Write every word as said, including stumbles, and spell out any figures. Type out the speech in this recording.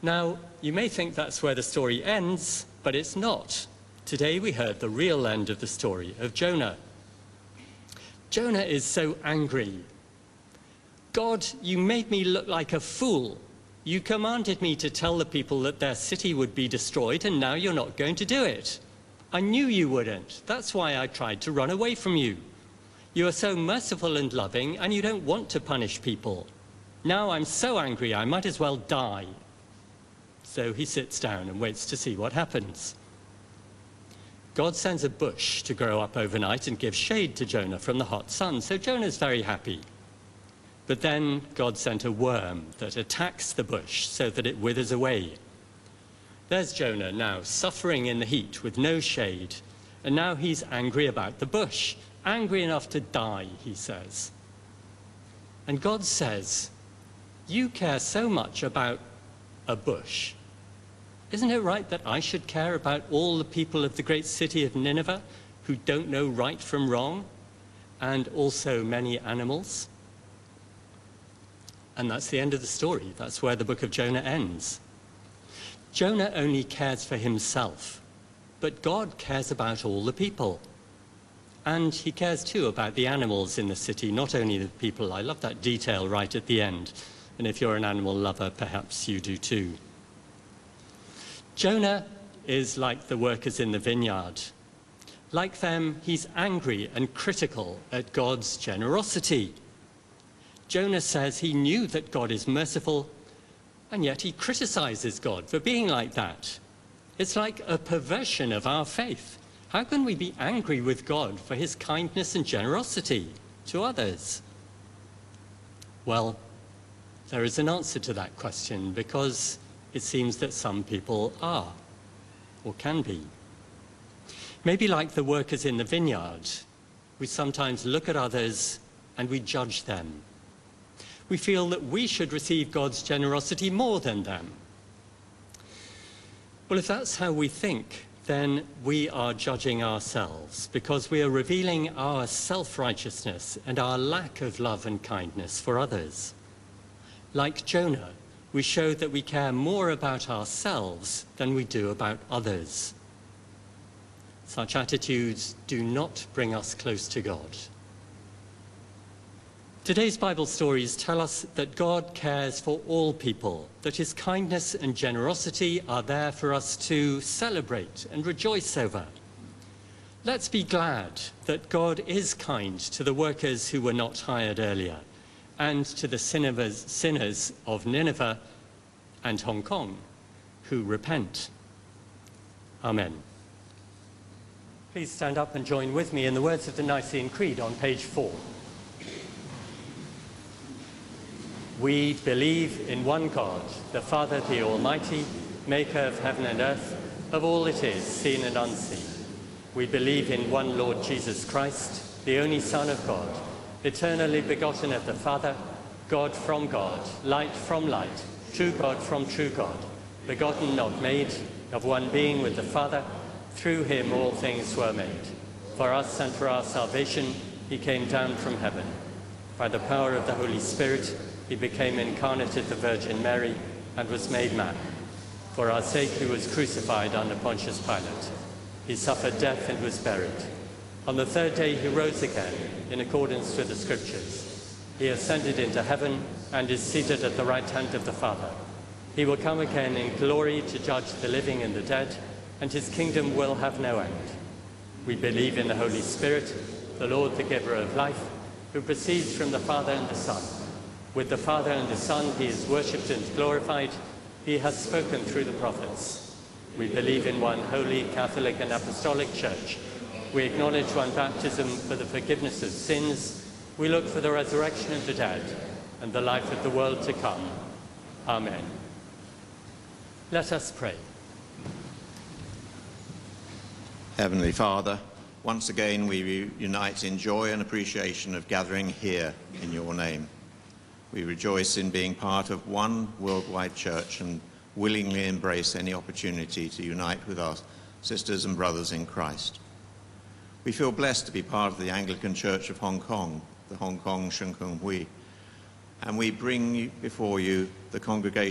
Now, you may think that's where the story ends, but it's not. Today we heard the real end of the story of Jonah. Jonah is so angry. God, you made me look like a fool. You commanded me to tell the people that their city would be destroyed, and now you're not going to do it. I knew you wouldn't. That's why I tried to run away from you. You are so merciful and loving, and you don't want to punish people. Now I'm so angry, I might as well die. So he sits down and waits to see what happens. God sends a bush to grow up overnight and give shade to Jonah from the hot sun, so Jonah's very happy. But then God sent a worm that attacks the bush so that it withers away. There's Jonah now suffering in the heat with no shade, and now he's angry about the bush, angry enough to die, he says. And God says, you care so much about a bush. Isn't it right that I should care about all the people of the great city of Nineveh who don't know right from wrong, and also many animals? And that's the end of the story. That's where the book of Jonah ends. Jonah only cares for himself, but God cares about all the people. And he cares too about the animals in the city, not only the people. I love that detail right at the end. And if you're an animal lover, perhaps you do too. Jonah is like the workers in the vineyard. Like them, he's angry and critical at God's generosity. Jonah says he knew that God is merciful, and yet he criticizes God for being like that. It's like a perversion of our faith. How can we be angry with God for his kindness and generosity to others? Well, there is an answer to that question, because it seems that some people are, or can be. Maybe like the workers in the vineyard, we sometimes look at others and we judge them. We feel that we should receive God's generosity more than them. Well, if that's how we think, then we are judging ourselves, because we are revealing our self-righteousness and our lack of love and kindness for others. Like Jonah, we show that we care more about ourselves than we do about others. Such attitudes do not bring us close to God. Today's Bible stories tell us that God cares for all people, that his kindness and generosity are there for us to celebrate and rejoice over. Let's be glad that God is kind to the workers who were not hired earlier, and to the sinners, sinners of Nineveh and Hong Kong who repent. Amen. Please stand up and join with me in the words of the Nicene Creed on page four. We believe in one God, the Father, the Almighty, maker of heaven and earth, of all that is, seen and unseen. We believe in one Lord Jesus Christ, the only Son of God, eternally begotten of the Father, God from God, light from light, true God from true God, begotten, not made, of one being with the Father. Through him all things were made. For us and for our salvation he came down from heaven. By the power of the Holy Spirit he became incarnate of the Virgin Mary and was made man. For our sake he was crucified under Pontius Pilate. He suffered death and was buried. On the third day he rose again, in accordance with the Scriptures. He ascended into heaven and is seated at the right hand of the Father. He will come again in glory to judge the living and the dead, and his kingdom will have no end. We believe in the Holy Spirit, the Lord, the giver of life, who proceeds from the Father and the Son. With the Father and the Son he is worshipped and glorified. He has spoken through the prophets. We believe in one holy, Catholic and Apostolic Church. We acknowledge one baptism for the forgiveness of sins. We look for the resurrection of the dead and the life of the world to come. Amen. Let us pray. Heavenly Father, once again we unite in joy and appreciation of gathering here in your name. We rejoice in being part of one worldwide church and willingly embrace any opportunity to unite with our sisters and brothers in Christ. We feel blessed to be part of the Anglican Church of Hong Kong, the Hong Kong Shun Kung Hui, and we bring before you the congregation